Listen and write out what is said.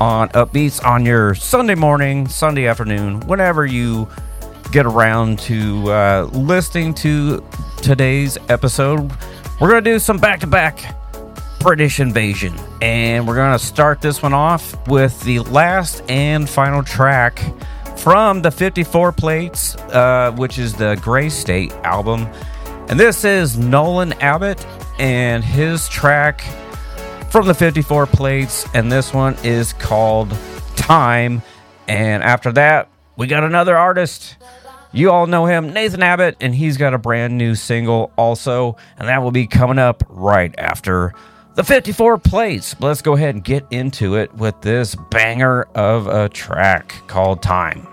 on Upbeats on your Sunday morning, Sunday afternoon, whenever you get around to listening to today's episode. We're going to do some back-to-back British Invasion, and we're going to start this one off with the last and final track from the 54 Plates, which is the Grey State album. And this is Nolan Abbott and his track from the 54 Plates, and this one is called Time. And after that, we got another artist. You all know him, Nathan Abbott, and he's got a brand new single also, and that will be coming up right after the 54 Plates. But let's go ahead and get into it with this banger of a track called Time.